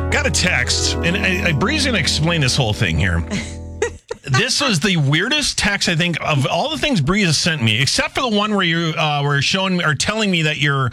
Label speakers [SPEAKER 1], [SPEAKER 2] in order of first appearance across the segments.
[SPEAKER 1] Got a text, and Bree's going to explain this whole thing here. This was the weirdest text, I think, of all the things Bree has sent me, except for the one where you were showing me or telling me that your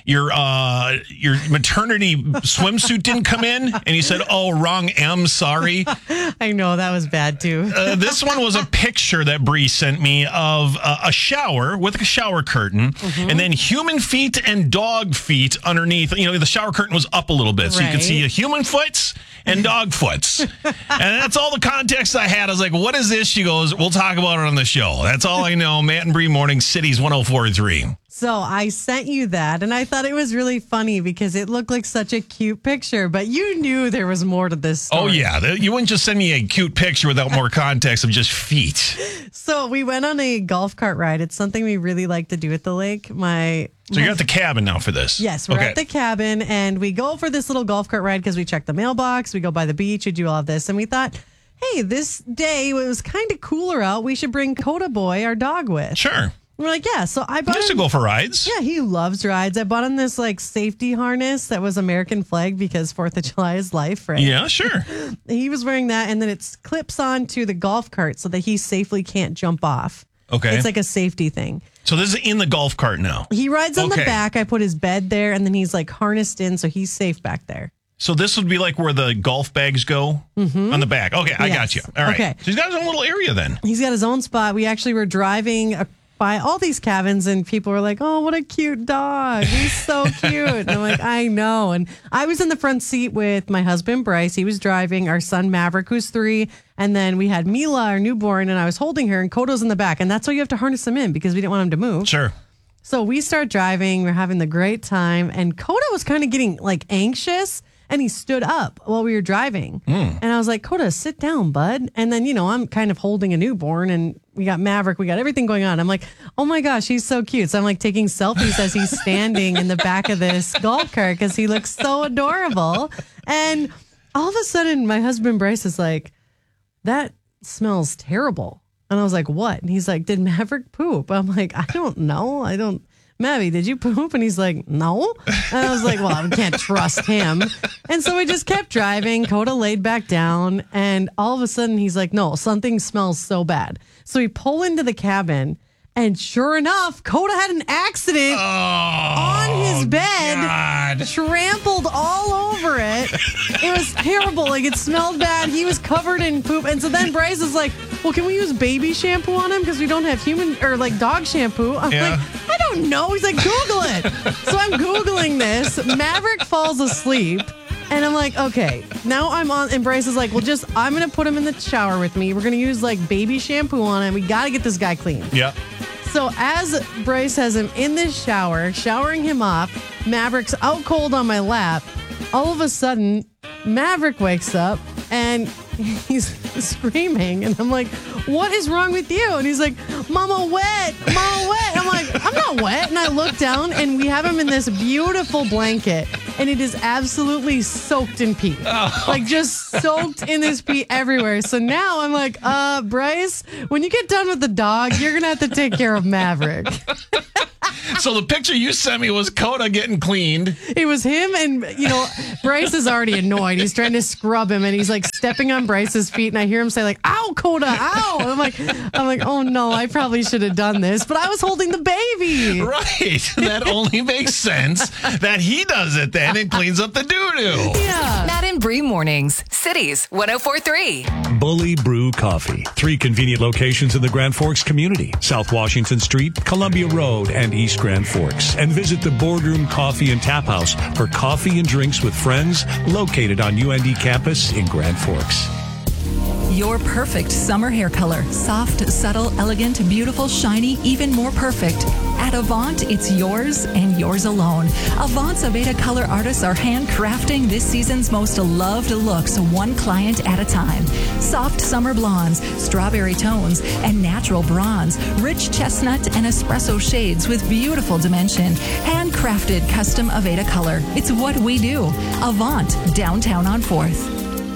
[SPEAKER 1] maternity swimsuit didn't come in, and you said, "Oh, wrong M, sorry."
[SPEAKER 2] I know, that was bad too.
[SPEAKER 1] This one was a picture that Bree sent me of a shower with a shower curtain, and then human feet and dog feet underneath. You know, the shower curtain was up a little bit, so you could see a human foots and dog foots. And that's all the context I had. I was like, what is this? She goes, we'll talk about it on the show. That's all I know. Matt and Bree Morning, Cities 104.3.
[SPEAKER 2] So I sent you that, and I thought it was really funny because it looked like such a cute picture, but you knew there was more to this story.
[SPEAKER 1] Oh, yeah. You wouldn't just send me a cute picture without more context of just feet.
[SPEAKER 2] So we went on a golf cart ride. It's something we really like to do at the lake.
[SPEAKER 1] So you're at the cabin now for this?
[SPEAKER 2] Yes, we're at the cabin, and we go for this little golf cart ride because we check the mailbox, we go by the beach, we do all of this, and we thought, hey, this day, it was kind of cooler out. We should bring Coda Boy, our dog, with.
[SPEAKER 1] Sure.
[SPEAKER 2] We're like, yeah. So I bought
[SPEAKER 1] him. He used to go for rides.
[SPEAKER 2] Yeah, he loves rides. I bought him this safety harness that was American flag because 4th of July is life, right?
[SPEAKER 1] Yeah, sure.
[SPEAKER 2] He was wearing that, and then it clips onto the golf cart so that he safely can't jump off.
[SPEAKER 1] Okay.
[SPEAKER 2] It's like a safety thing.
[SPEAKER 1] So this is in the golf cart now.
[SPEAKER 2] He rides on the back. I put his bed there, and then he's harnessed in, so he's safe back there.
[SPEAKER 1] So this would be like where the golf bags go on the back. Okay, I got you. All right. Okay. So he's got his own little area then.
[SPEAKER 2] He's got his own spot. We actually were driving by all these cabins, and people were like, oh, what a cute dog. He's so cute. And I'm like, I know. And I was in the front seat with my husband, Bryce. He was driving, our son, Maverick, who's 3. And then we had Mila, our newborn, and I was holding her, and Kodo's in the back. And that's why you have to harness him in because we didn't want him to move.
[SPEAKER 1] Sure.
[SPEAKER 2] So we start driving. We're having the great time. And Koda was kind of getting anxious. And he stood up while we were driving. And I was like, Coda, sit down, bud. And then, I'm kind of holding a newborn, and we got Maverick. We got everything going on. I'm like, oh, my gosh, he's so cute. So I'm taking selfies as he's standing in the back of this golf cart because he looks so adorable. And all of a sudden, my husband, Bryce, is like, that smells terrible. And I was like, what? And he's like, did Maverick poop? I'm like, I don't know. Mavie, did you poop? And he's like, no. And I was like, well, I can't trust him. And so we just kept driving. Coda laid back down. And all of a sudden, he's like, no, something smells so bad. So we pull into the cabin. And sure enough, Coda had an accident on his bed, trampled all over it. It was terrible. It smelled bad. He was covered in poop. And so then Bryce is like, well, can we use baby shampoo on him? Because we don't have human or dog shampoo. I'm like, I don't know. He's like, Google it. So I'm Googling this. Maverick falls asleep. And I'm like, okay, now I'm on. And Bryce is like, well, I'm going to put him in the shower with me. We're going to use baby shampoo on him. We got to get this guy clean.
[SPEAKER 1] Yeah.
[SPEAKER 2] So as Bryce has him in the shower, showering him off, Maverick's out cold on my lap. All of a sudden, Maverick wakes up and he's screaming. And I'm like, what is wrong with you? And he's like, Mama wet, Mama wet. I'm like, I'm not wet. And I look down and we have him in this beautiful blanket. And it is absolutely soaked in pee. Just soaked in this pee everywhere. So now I'm like, Bryce, when you get done with the dog, you're going to have to take care of Maverick.
[SPEAKER 1] So the picture you sent me was Coda getting cleaned.
[SPEAKER 2] It was him, and Bryce is already annoyed. He's trying to scrub him, and he's stepping on Bryce's feet, and I hear him say "Ow, Coda, ow!" And I'm like, oh no, I probably should have done this, but I was holding the baby.
[SPEAKER 1] Right. That only makes sense that he does it then and cleans up the doo-doo.
[SPEAKER 2] Yeah.
[SPEAKER 3] Matt and Bree Mornings, Cities 104.3.
[SPEAKER 4] Bully Brew Coffee. 3 convenient locations in the Grand Forks community: South Washington Street, Columbia Road, and East Grand Forks. And visit the Boardroom Coffee and Tap House for coffee and drinks with friends, located on UND campus in Grand Forks.
[SPEAKER 5] Your perfect summer hair color. Soft, subtle, elegant, beautiful, shiny, even more perfect. At Avant, it's yours and yours alone. Avant's Aveda color artists are handcrafting this season's most loved looks, one client at a time. Soft summer blondes, strawberry tones, and natural bronze. Rich chestnut and espresso shades with beautiful dimension. Handcrafted custom Aveda color. It's what we do. Avant, downtown on 4th.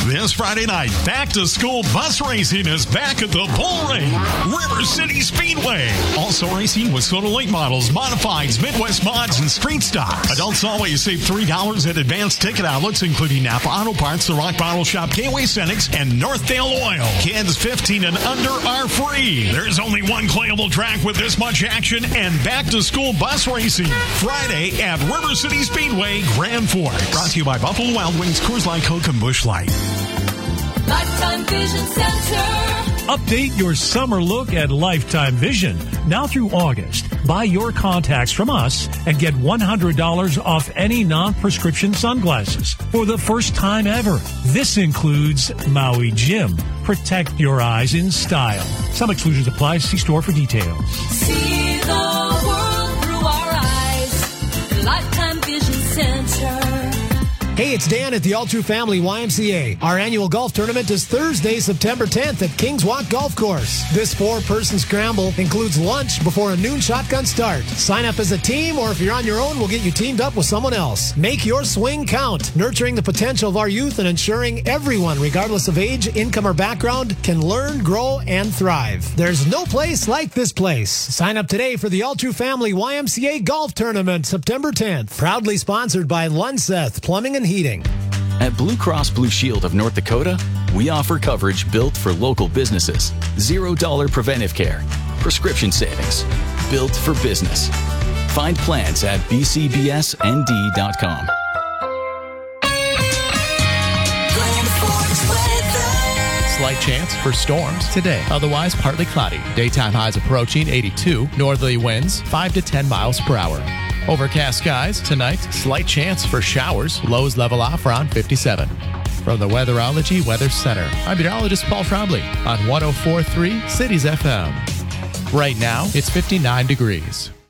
[SPEAKER 6] This Friday night, back-to-school bus racing is back at the Bull Ring, River City Speedway. Also racing with Soda Lake models, modifieds, Midwest mods, and street stocks. Adults always save $3 at advanced ticket outlets, including Napa Auto Parts, The Rock Bottle Shop, Gateway Cenex, and Northdale Oil. Kids 15 and under are free. There's only one playable track with this much action and back-to-school bus racing. Friday at River City Speedway, Grand Forks. Brought to you by Buffalo Wild Wings, Coors Light, Coke, and Busch Light.
[SPEAKER 7] Lifetime Vision Center.
[SPEAKER 4] Update your summer look at Lifetime Vision. Now through August, buy your contacts from us and get $100 off any non-prescription sunglasses for the first time ever. This includes Maui Jim. Protect your eyes in style. Some exclusions apply. See store for details.
[SPEAKER 7] See the world through our eyes. Lifetime Vision Center.
[SPEAKER 8] Hey, it's Dan at the All True Family YMCA. Our annual golf tournament is Thursday, September 10th at Kings Walk Golf Course. This 4-person scramble includes lunch before a noon shotgun start. Sign up as a team, or if you're on your own, we'll get you teamed up with someone else. Make your swing count, nurturing the potential of our youth and ensuring everyone, regardless of age, income, or background, can learn, grow, and thrive. There's no place like this place. Sign up today for the All True Family YMCA Golf Tournament, September 10th. Proudly sponsored by Lunseth Plumbing and Heating.
[SPEAKER 9] At Blue Cross Blue Shield of North Dakota, we offer coverage built for local businesses. $0 preventive care, prescription savings, built for business. Find plans at bcbsnd.com.
[SPEAKER 10] Slight chance for storms today. Otherwise, partly cloudy. Daytime highs approaching 82. Northerly winds 5 to 10 miles per hour. Overcast skies tonight. Slight chance for showers. Lows level off around 57. From the Weatherology Weather Center, I'm meteorologist Paul Trombley on 104.3 Cities FM. Right now, it's 59 degrees.